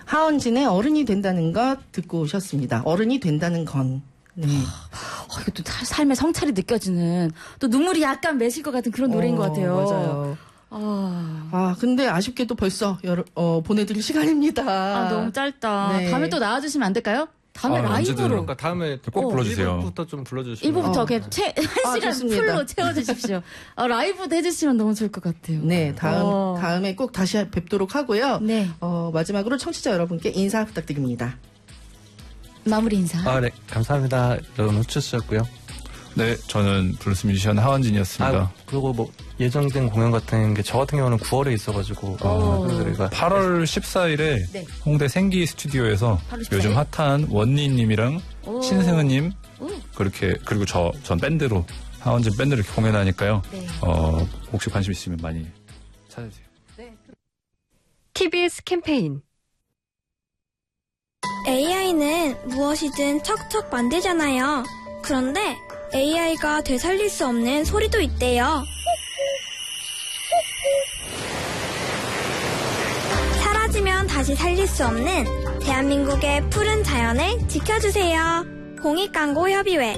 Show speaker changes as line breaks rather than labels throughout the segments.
하원진의 어른이 된다는 것 듣고 오셨습니다. 어른이 된다는 건. 네.
이것도 삶의 성찰이 느껴지는, 또 눈물이 약간 맺힐 것 같은 그런 노래인 것 같아요.
맞아요. 근데 아쉽게도 벌써 보내드릴 시간입니다.
너무 짧다.
네.
다음에 또 나와주시면 안 될까요? 다음에 라이브로.
그러니까 다음에
꼭 불러주세요.
1부부터 좀 불러주시면.
1부부터 그냥 1시간
좋습니다.
풀로 채워주십시오. 라이브도 해주시면 너무 좋을 것 같아요.
네, 다음에 꼭 다시 뵙도록 하고요.
네.
마지막으로 청취자 여러분께 인사 부탁드립니다.
마무리 인사.
네. 감사합니다. 여러분 후추씨였고요.
네, 저는 블루스 뮤지션 하원진이었습니다.
그리고 뭐 예정된 공연 같은 게 저 같은 경우는 9월에 있어가지고 저희가
8월 14일에
네.
홍대 생기 스튜디오에서
8월 14일?
요즘 핫한 원니님이랑 신승은님
오.
그리고 전 밴드로 하원진 밴드로 이렇게 공연하니까요.
네.
혹시 관심 있으면 많이 찾아주세요.
TBS 캠페인
AI는 무엇이든 척척 만들잖아요. 그런데 AI가 되살릴 수 없는 소리도 있대요. 사라지면 다시 살릴 수 없는 대한민국의 푸른 자연을 지켜주세요. 공익광고협의회.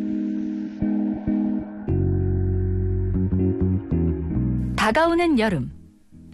다가오는 여름,